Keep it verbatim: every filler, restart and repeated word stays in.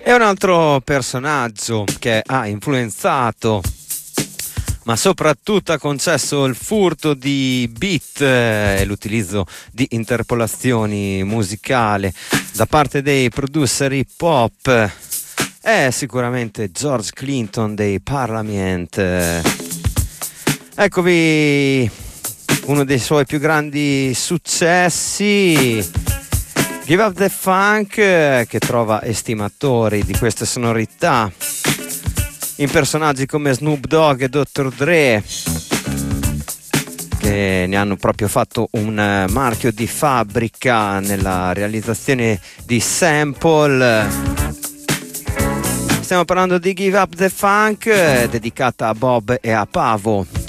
E un altro personaggio che ha influenzato, ma soprattutto ha concesso il furto di beat e l'utilizzo di interpolazioni musicali da parte dei producer hip hop è sicuramente George Clinton dei Parliament. Eccovi uno dei suoi più grandi successi, Give Up the Funk, che trova estimatori di queste sonorità in personaggi come Snoop Dogg e dottor Dre, che ne hanno proprio fatto un marchio di fabbrica nella realizzazione di sample. Stiamo parlando di Give Up the Funk, dedicata a Bob e a Pavo.